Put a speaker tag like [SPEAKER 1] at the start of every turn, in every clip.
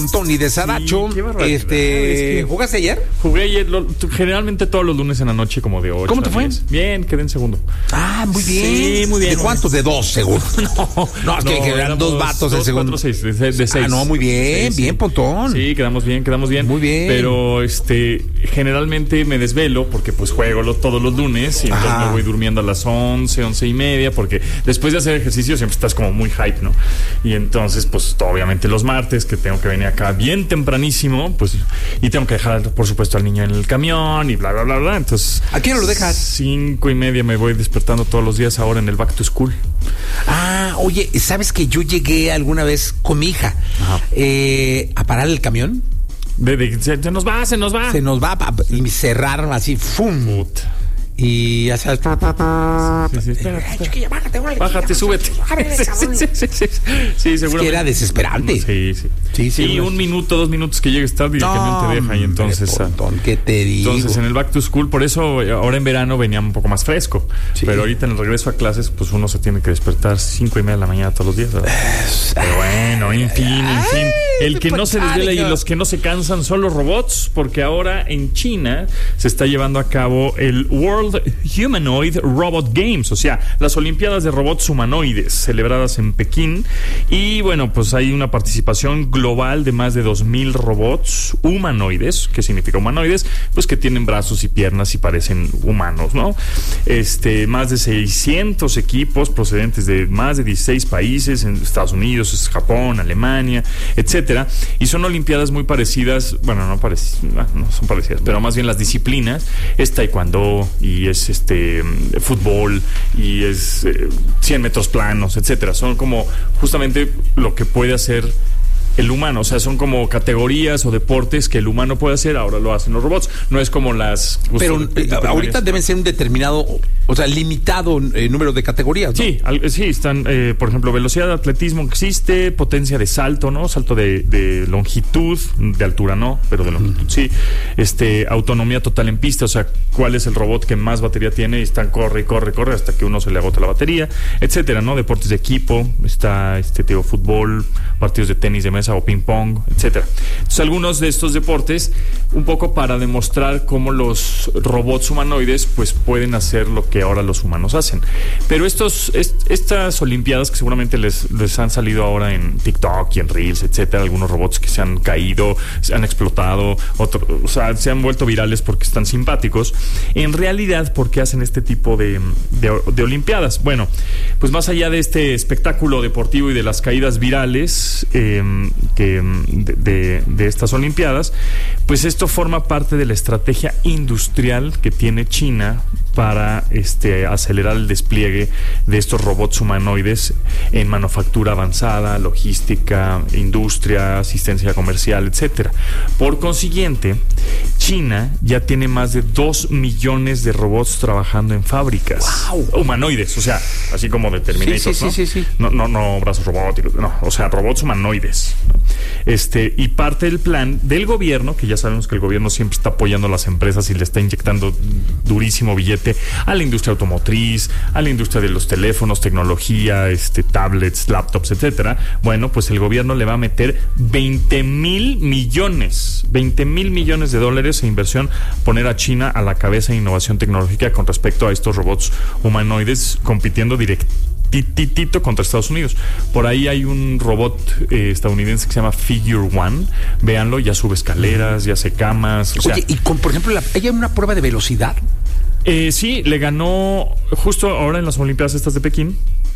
[SPEAKER 1] Tony de Saracho.
[SPEAKER 2] Sí, qué barbaridad. Es que
[SPEAKER 1] ¿jugaste ayer?
[SPEAKER 2] Jugué ayer, generalmente todos los lunes en la noche, como de 8.
[SPEAKER 1] ¿Cómo te fue?
[SPEAKER 2] Bien, quedé en segundo.
[SPEAKER 1] Ah, muy bien.
[SPEAKER 2] Sí, muy bien.
[SPEAKER 1] ¿De cuántos? ¿De 2 segundos? No, es que eran 2 vatos en segundo.
[SPEAKER 2] 4, 6, de 6.
[SPEAKER 1] Ah, no, muy bien, bien, Pontón.
[SPEAKER 2] Sí, quedamos bien.
[SPEAKER 1] Muy bien.
[SPEAKER 2] Pero generalmente me desvelo porque pues juego todos los lunes y entonces me voy durmiendo a las 11 y media, porque después de hacer ejercicio siempre estás como muy hype, ¿no? Y entonces, pues obviamente los martes, que tengo que venir acá bien tempranísimo, pues, y tengo que dejar, por supuesto, al niño en el camión y bla, bla, bla, bla. Entonces,
[SPEAKER 1] ¿a qué hora lo dejas?
[SPEAKER 2] 5:30 me voy despertando todos los días ahora en el Back to School.
[SPEAKER 1] Ah, oye, ¿sabes que yo llegué alguna vez con mi hija a parar el camión?
[SPEAKER 2] Se nos va.
[SPEAKER 1] Se nos va y cerraron así, ¡fum!
[SPEAKER 2] Puta.
[SPEAKER 1] Y ya sabes.
[SPEAKER 2] Sí. Bájate, súbete. Sí, seguramente.
[SPEAKER 1] Es que era desesperante.
[SPEAKER 2] Sí, 1 minuto, 2 minutos que llegues tarde y el camión te deja. Y entonces.
[SPEAKER 1] ¿Qué te digo?
[SPEAKER 2] Entonces, en el Back to School, por eso ahora en verano venía un poco más fresco. Sí. Pero ahorita en el regreso a clases, pues uno se tiene que despertar 5:30 de la mañana todos los días, ¿verdad? Pero bueno, en fin. El que no se desvela y los que no se cansan son los robots, porque ahora en China se está llevando a cabo el World Humanoid Robot Games, o sea, las Olimpiadas de Robots Humanoides, celebradas en Pekín. Y bueno, pues hay una participación global de más de 2,000 robots humanoides. ¿Qué significa humanoides? Pues que tienen brazos y piernas y parecen humanos, ¿no? Más de 600 equipos procedentes de más de 16 países, en Estados Unidos, Japón, Alemania, etcétera. Y son Olimpiadas muy parecidas, bueno, no son parecidas, pero más bien las disciplinas es taekwondo y es fútbol y es 100 metros planos, etcétera. Son como justamente lo que puede hacer el humano, o sea, son como categorías o deportes que el humano puede hacer, ahora lo hacen los robots. No es como las...
[SPEAKER 1] Pero ahorita deben ser un determinado, o sea, limitado número de categorías, ¿no?
[SPEAKER 2] Sí, están, por ejemplo, velocidad de atletismo existe, potencia de salto, ¿no? Salto de longitud, de altura no, pero de longitud sí. Autonomía total en pista, o sea, cuál es el robot que más batería tiene y están corre hasta que uno se le agota la batería, etcétera, ¿no? Deportes de equipo, está fútbol, partidos de tenis de mesa o ping pong, etcétera. Entonces, algunos de estos deportes, un poco para demostrar cómo los robots humanoides pues pueden hacer lo que ahora los humanos hacen. Pero estas olimpiadas que seguramente les han salido ahora en TikTok y en Reels, etcétera, algunos robots que se han caído, se han explotado, o sea, se han vuelto virales porque están simpáticos. En realidad, ¿por qué hacen este tipo de olimpiadas? Bueno, pues más allá de este espectáculo deportivo y de las caídas virales de estas olimpiadas, pues esto forma parte de la estrategia industrial que tiene China para acelerar el despliegue de estos robots humanoides en manufactura avanzada, logística, industria, asistencia comercial, etcétera. Por consiguiente, China ya tiene más de 2 millones de robots trabajando en fábricas. ¡Wow! Humanoides, o sea, así como de Terminator,
[SPEAKER 1] sí.
[SPEAKER 2] No brazos robóticos, no, o sea, robots humanoides, ¿no? Y parte del plan del gobierno, que ya sabemos que el gobierno siempre está apoyando a las empresas y le está inyectando durísimo billete a la industria automotriz, a la industria de los teléfonos, tecnología, tablets, laptops, etcétera. Bueno, pues el gobierno le va a meter 20,000 millones de dólares en inversión, poner a China a la cabeza de innovación tecnológica con respecto a estos robots humanoides, compitiendo directito contra Estados Unidos. Por ahí hay un robot estadounidense que se llama Figure One. Véanlo, ya sube escaleras, ya hace camas.
[SPEAKER 1] Oye, y por ejemplo, ¿hay una prueba de velocidad?
[SPEAKER 2] Sí, le ganó justo ahora en las Olimpiadas estas de Pekín.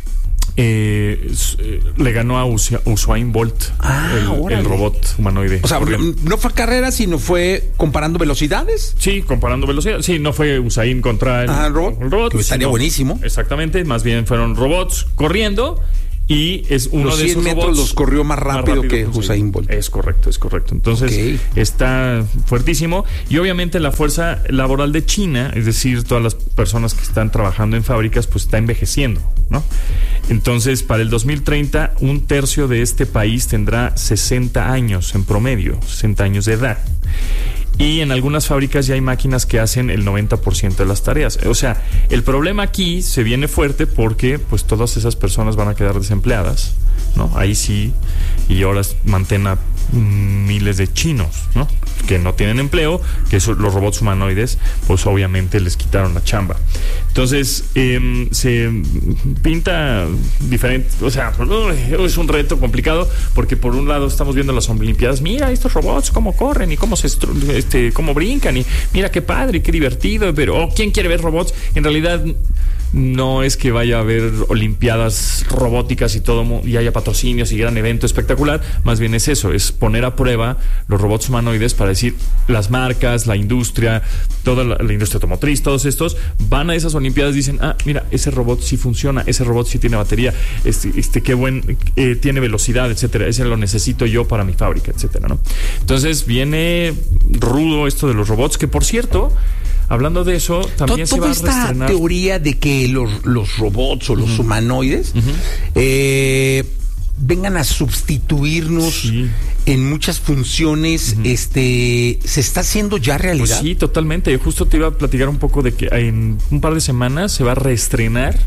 [SPEAKER 2] Le ganó a Usain Bolt, el robot humanoide.
[SPEAKER 1] O sea, no fue carrera, sino fue comparando velocidades.
[SPEAKER 2] Sí, comparando velocidades. Sí, no fue Usain contra el robot.
[SPEAKER 1] Que estaría buenísimo.
[SPEAKER 2] Exactamente, más bien fueron robots corriendo. Y es uno
[SPEAKER 1] los
[SPEAKER 2] de esos
[SPEAKER 1] 100 metros
[SPEAKER 2] robots
[SPEAKER 1] los corrió más rápido que Usain Bolt.
[SPEAKER 2] Es correcto. Entonces, está fuertísimo. Y obviamente la fuerza laboral de China, es decir, todas las personas que están trabajando en fábricas, pues está envejeciendo, ¿no? Entonces, para el 2030, 1/3 de este país tendrá 60 años en promedio, 60 años de edad. Y en algunas fábricas ya hay máquinas que hacen el 90% de las tareas. O sea, el problema aquí se viene fuerte porque pues todas esas personas van a quedar desempleadas, ¿no? Ahí sí, y ahora mantén a miles de chinos, ¿no? Que no tienen empleo, que los robots humanoides, pues obviamente les quitaron la chamba. Entonces, se pinta diferente, o sea, es un reto complicado, porque por un lado estamos viendo las Olimpiadas, mira estos robots cómo corren y cómo cómo brincan, y mira qué padre, qué divertido, pero ¿quién quiere ver robots? En realidad no es que vaya a haber olimpiadas robóticas y haya patrocinios y gran evento espectacular, más bien es eso, es poner a prueba los robots humanoides para decir, las marcas, la industria, toda la industria automotriz, todos estos van a esas olimpiadas y dicen, mira, ese robot sí funciona, ese robot sí tiene batería, qué buen, tiene velocidad, etcétera, ese lo necesito yo para mi fábrica, etcétera, ¿no? Entonces viene rudo esto de los robots, que por cierto, hablando de eso, también se va a reestrenar.
[SPEAKER 1] Toda esta teoría de que los robots o los humanoides vengan a sustituirnos en muchas funciones, se está haciendo ya realidad.
[SPEAKER 2] Pues sí, totalmente. Justo te iba a platicar un poco de que en un par de semanas se va a reestrenar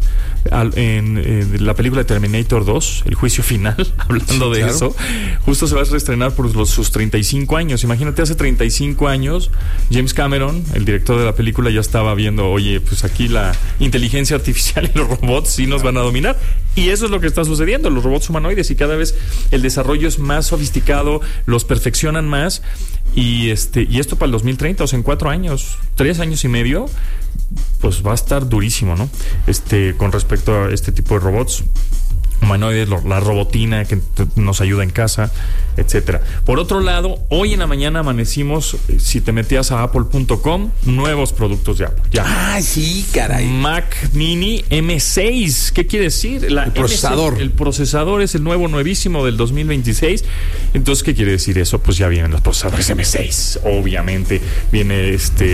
[SPEAKER 2] en la película de Terminator 2, El Juicio Final, hablando de eso. Justo se va a reestrenar por sus 35 años. Imagínate, hace 35 años, James Cameron, el director de la película, ya estaba viendo, oye, pues aquí la inteligencia artificial y los robots sí nos van a dominar. Y eso es lo que está sucediendo, los robots humanoides, y cada vez el desarrollo es más sofisticado, los perfeccionan más, y esto para el 2030, o sea, en 4 años, 3 años y medio, pues va a estar durísimo, ¿no? Con respecto a este tipo de robots humanoides, la robotina que nos ayuda en casa, etcétera. Por otro lado, hoy en la mañana amanecimos, si te metías a apple.com, nuevos productos de Apple.
[SPEAKER 1] Ya. Sí, caray.
[SPEAKER 2] Mac Mini M6. ¿Qué quiere decir?
[SPEAKER 1] El procesador.
[SPEAKER 2] M6, el procesador es el nuevísimo del 2026. Entonces, ¿qué quiere decir eso? Pues ya vienen los procesadores M6. Obviamente viene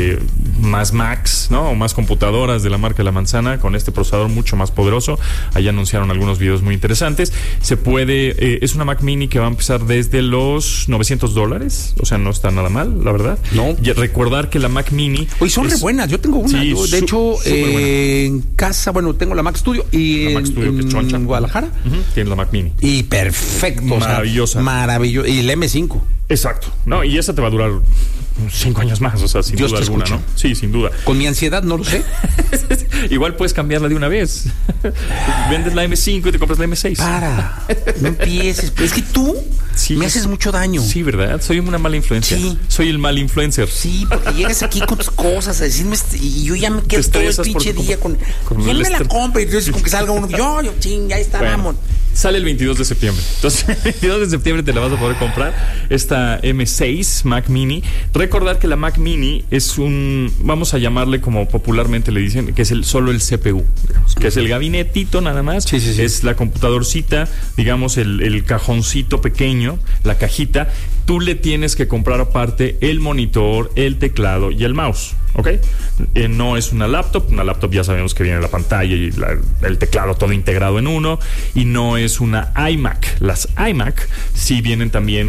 [SPEAKER 2] más Macs, ¿no? O más computadoras de la marca de la manzana con este procesador mucho más poderoso. Ahí anunciaron algunos videos muy interesantes. Es una Mac Mini que va a empezar desde los $900, o sea, no está nada mal, la verdad.
[SPEAKER 1] No.
[SPEAKER 2] Y recordar que la Mac Mini...
[SPEAKER 1] Oye, son re buenas, yo tengo una.
[SPEAKER 2] Sí,
[SPEAKER 1] de hecho, en casa, tengo la Mac Studio y en Guadalajara.
[SPEAKER 2] Tiene la Mac Mini.
[SPEAKER 1] Y perfecto.
[SPEAKER 2] Maravillosa.
[SPEAKER 1] Maravilloso. Y el M5.
[SPEAKER 2] Exacto. No, y esa te va a durar 5 años más, o sea, sin duda alguna, ¿no? Sí, sin duda.
[SPEAKER 1] Con mi ansiedad no lo sé.
[SPEAKER 2] Igual puedes cambiarla de una vez. Vendes la M5 y te compras la M6.
[SPEAKER 1] No empieces. Es que tú me haces mucho daño.
[SPEAKER 2] Sí, ¿verdad? Soy una mala influencia.
[SPEAKER 1] Sí.
[SPEAKER 2] Soy el mal influencer.
[SPEAKER 1] Sí, porque llegas aquí con tus cosas a decirme y yo ya me quedo todo el pinche día con ¿quién me la compra? Y entonces con que salga uno, yo, ya está, vamos.
[SPEAKER 2] Sale el 22 de septiembre. Entonces, el 22 de septiembre te la vas a poder comprar, esta M6 Mac Mini. Recordar que la Mac Mini es vamos a llamarle como popularmente le dicen, que es solo el CPU, digamos, que es el gabinetito nada más.
[SPEAKER 1] Sí.
[SPEAKER 2] Es la computadorcita, digamos, el cajoncito pequeño, la cajita. Tú le tienes que comprar aparte el monitor, el teclado y el mouse. ¿Ok? No es una laptop ya sabemos que viene la pantalla y el teclado todo integrado en uno, y no es una iMac. Las iMac sí vienen también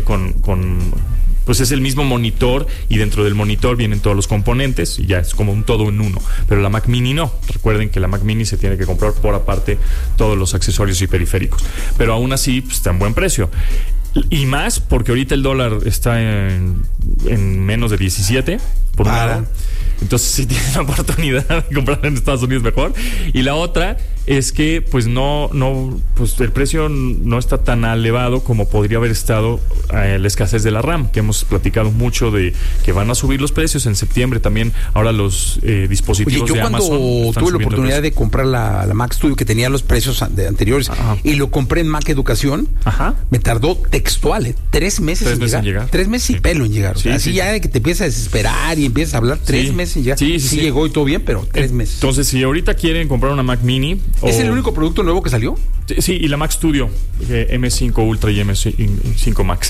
[SPEAKER 2] pues es el mismo monitor, y dentro del monitor vienen todos los componentes y ya es como un todo en uno, pero la Mac Mini no. Recuerden que la Mac Mini se tiene que comprar por aparte todos los accesorios y periféricos, pero aún así pues, está en buen precio. Y más porque ahorita el dólar está en menos de 17 por un lado. Entonces si tienes la oportunidad de comprar en Estados Unidos, mejor. Y la otra es que pues pues el precio no está tan elevado como podría haber estado la escasez de la RAM, que hemos platicado mucho de que van a subir los precios en septiembre también. Ahora los dispositivos de Amazon.
[SPEAKER 1] Yo cuando tuve la oportunidad de comprar la Mac Studio, que tenía los precios anteriores, y lo compré en Mac Educación, me tardó textual 3 meses en llegar. 3 meses y pelo en llegar. O sea, así ya de que te empiezas a desesperar y empiezas a hablar, 3 meses en llegar. Sí, llegó y todo bien, pero 3 meses.
[SPEAKER 2] Entonces, si ahorita quieren comprar una Mac Mini...
[SPEAKER 1] ¿Es el único producto nuevo que salió?
[SPEAKER 2] Sí, y la Mac Studio, M5 Ultra y M5 Max.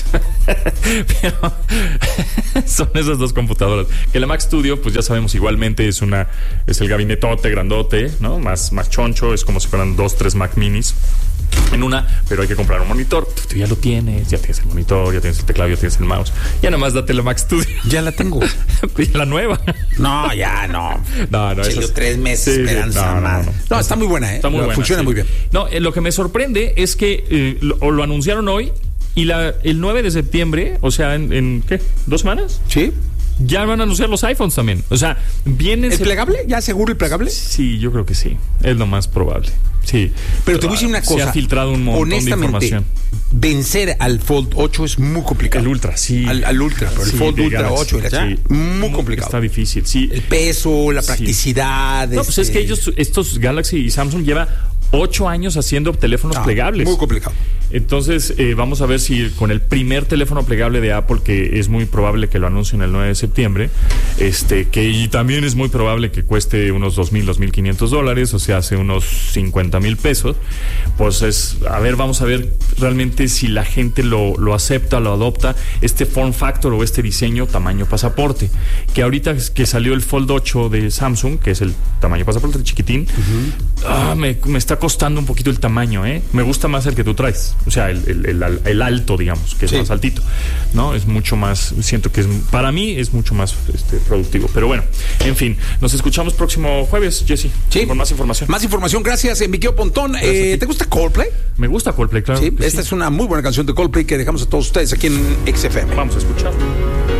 [SPEAKER 2] Pero son esas dos computadoras. Que la Mac Studio, pues ya sabemos, igualmente es el gabinetote grandote, ¿no? Más choncho, es como si fueran 2-3 Mac Minis en una, pero hay que comprar un monitor. Tú ya lo tienes, ya tienes el monitor, ya tienes el teclado, ya tienes el mouse. Ya nomás date la Mac Studio.
[SPEAKER 1] Ya la tengo.
[SPEAKER 2] La nueva.
[SPEAKER 1] No, ya no.
[SPEAKER 2] No.
[SPEAKER 1] Yo 3 meses esperanza. No, está muy buena,
[SPEAKER 2] Está muy buena.
[SPEAKER 1] Funciona muy bien.
[SPEAKER 2] No, lo que me sorprende es que lo anunciaron hoy Y el 9 de septiembre, o sea, ¿en qué? ¿2 semanas?
[SPEAKER 1] Sí.
[SPEAKER 2] Ya van a anunciar los iPhones también. O sea, vienen...
[SPEAKER 1] ¿El plegable? ¿Ya seguro el plegable?
[SPEAKER 2] Sí, yo creo que sí. Es lo más probable. Sí.
[SPEAKER 1] Pero te voy a decir una cosa.
[SPEAKER 2] Se ha filtrado un montón de información.
[SPEAKER 1] Vencer al Fold 8 es muy complicado.
[SPEAKER 2] El Ultra, sí.
[SPEAKER 1] Al Ultra, pero el Fold Ultra Galaxy, 8 muy complicado.
[SPEAKER 2] Está difícil, sí.
[SPEAKER 1] El peso, la practicidad.
[SPEAKER 2] No, pues es que estos Galaxy y Samsung lleva 8 años haciendo teléfonos plegables.
[SPEAKER 1] Muy complicado.
[SPEAKER 2] Entonces, vamos a ver si con el primer teléfono plegable de Apple, que es muy probable que lo anuncien el 9 de septiembre, y también es muy probable que cueste unos $2,000, $2,500, o sea, hace unos 50,000 pesos, pues vamos a ver realmente si la gente lo acepta, lo adopta, este form factor o este diseño tamaño pasaporte, que ahorita que salió el Fold 8 de Samsung, que es el tamaño pasaporte, el chiquitín, me está costando un poquito el tamaño, me gusta más el que tú traes. O sea, el alto, digamos, que es más altito, ¿no? Es mucho más, siento que para mí es mucho más productivo. Pero bueno, en fin, nos escuchamos próximo jueves, Jesse.
[SPEAKER 1] Sí.
[SPEAKER 2] Con más información.
[SPEAKER 1] Más información, gracias, Miquel Pontón. ¿Te gusta Coldplay?
[SPEAKER 2] Me gusta Coldplay, claro.
[SPEAKER 1] Sí, esta es una muy buena canción de Coldplay que dejamos a todos ustedes aquí en XFM.
[SPEAKER 2] Vamos a escuchar.